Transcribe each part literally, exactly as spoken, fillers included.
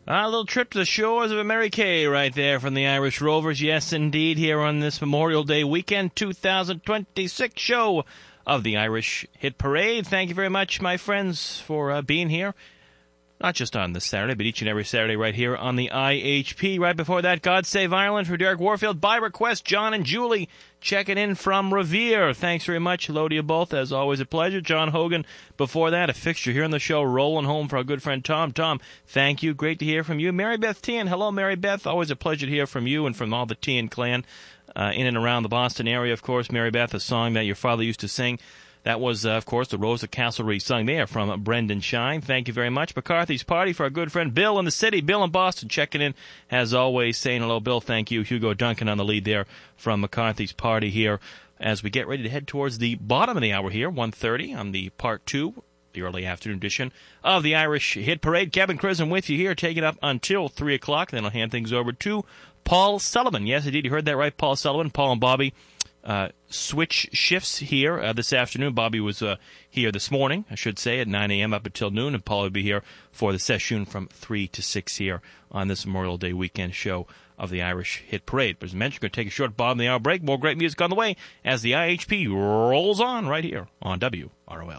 A little trip to the shores of America right there from the Irish Rovers. Yes, indeed, here on this Memorial Day weekend two thousand twenty-six show of the Irish Hit Parade. Thank you very much, my friends, for uh, being here. Not just on this Saturday, but each and every Saturday right here on the I H P. Right before that, God Save Ireland for Derek Warfield. By request, John and Julie checking in from Revere. Thanks very much. Hello to you both. As always, a pleasure. John Hogan, before that, a fixture here on the show, rolling home for our good friend Tom. Tom, thank you. Great to hear from you. Mary Beth Tian. Hello, Mary Beth. Always a pleasure to hear from you and from all the Tian clan uh, in and around the Boston area. Of course, Mary Beth, a song that your father used to sing. That was, uh, of course, the Rose of Castlereagh sung there from Brendan Shine. Thank you very much. McCarthy's Party for our good friend Bill in the city. Bill in Boston checking in, as always, saying hello, Bill. Thank you. Hugo Duncan on the lead there from McCarthy's Party here as we get ready to head towards the bottom of the hour here, one thirty on the part two, the early afternoon edition of the Irish Hit Parade. Kevin Crism with you here, taking up until three o'clock. Then I'll hand things over to Paul Sullivan. Yes, indeed, you heard that right, Paul Sullivan. Paul and Bobby Uh, switch shifts here uh, this afternoon. Bobby was uh, here this morning, I should say, at nine a.m. up until noon, and Paul will be here for the session from three to six here on this Memorial Day weekend show of the Irish Hit Parade. But as mentioned, we're going to take a short bottom of the hour break. More great music on the way as the I H P rolls on right here on W R O L.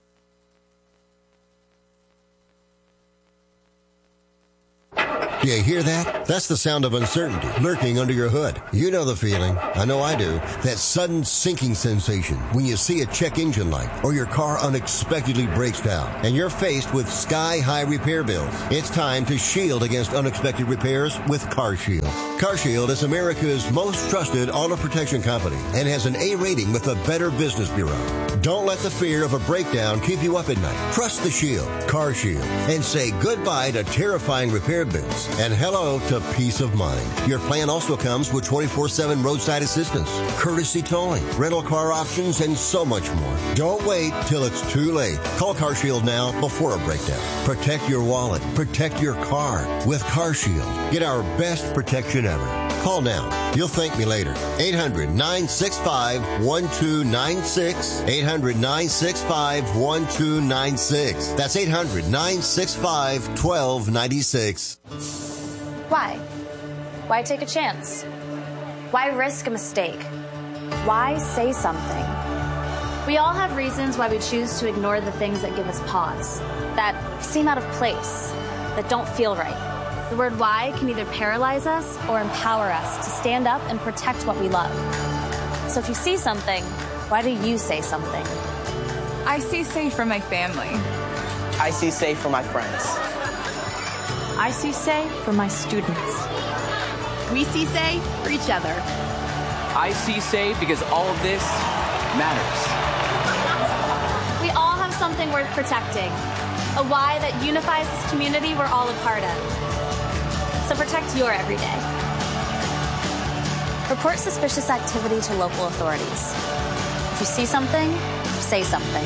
Do you hear that? That's the sound of uncertainty lurking under your hood. You know the feeling. I know I do. That sudden sinking sensation when you see a check engine light or your car unexpectedly breaks down and you're faced with sky-high repair bills. It's time to shield against unexpected repairs with CarShield. CarShield is America's most trusted auto protection company and has an A rating with the Better Business Bureau. Don't let the fear of a breakdown keep you up at night. Trust the Shield, CarShield, and say goodbye to terrifying repair bills and hello to peace of mind. Your plan also comes with twenty-four seven roadside assistance, courtesy towing, rental car options, and so much more. Don't wait till it's too late. Call CarShield now before a breakdown. Protect your wallet. Protect your car with CarShield. Get our best protection ever. Call now. You'll thank me later. eight hundred nine six five one two nine six. eight hundred nine six five one two nine six. That's eight hundred nine six five one two nine six. Why? Why take a chance? Why risk a mistake? Why say something? We all have reasons why we choose to ignore the things that give us pause, that seem out of place, that don't feel right. The word why can either paralyze us or empower us to stand up and protect what we love. So if you see something, why do you say something? I see safe for my family. I see safe for my friends. I see say for my students. We see say for each other. I see say because all of this matters. We all have something worth protecting, a why that unifies this community we're all a part of. So protect your everyday. Report suspicious activity to local authorities. If you see something, say something.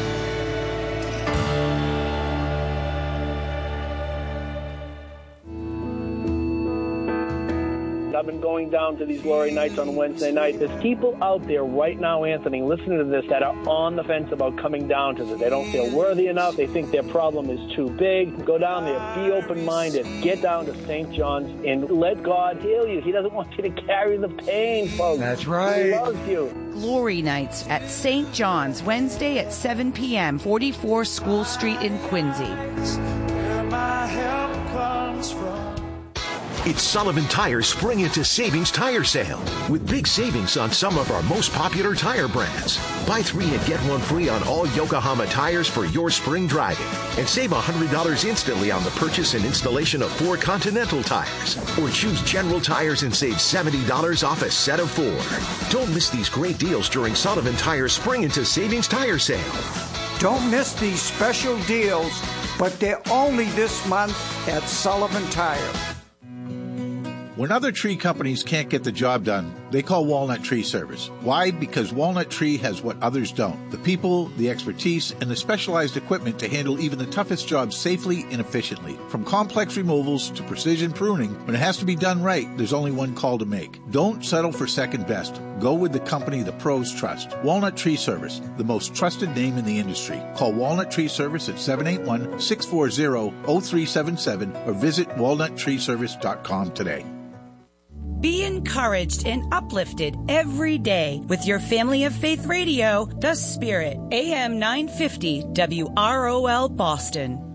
I've been going down to these glory nights on Wednesday night. There's people out there right now, Anthony, listening to this that are on the fence about coming down to this. They don't feel worthy enough. They think their problem is too big. Go down there. Be open-minded. Get down to Saint John's and let God heal you. He doesn't want you to carry the pain, folks. That's right. He loves you. Glory nights at Saint John's, Wednesday at seven p.m., forty-four School Street in Quincy. Where my help comes from. It's Sullivan Tires Spring into Savings Tire Sale with big savings on some of our most popular tire brands. Buy three and get one free on all Yokohama tires for your spring driving and save one hundred dollars instantly on the purchase and installation of four Continental tires. Or choose General Tires and save seventy dollars off a set of four. Don't miss these great deals during Sullivan Tires Spring into Savings Tire Sale. Don't miss these special deals, but they're only this month at Sullivan Tire. When other tree companies can't get the job done, they call Walnut Tree Service. Why? Because Walnut Tree has what others don't. The people, the expertise, and the specialized equipment to handle even the toughest jobs safely and efficiently. From complex removals to precision pruning, when it has to be done right, there's only one call to make. Don't settle for second best. Go with the company the pros trust. Walnut Tree Service, the most trusted name in the industry. Call Walnut Tree Service at seven eight one, six four zero, zero three seven seven or visit walnut tree service dot com today. Be encouraged and uplifted every day with your Family of Faith Radio, The Spirit, A M nine fifty W R O L Boston.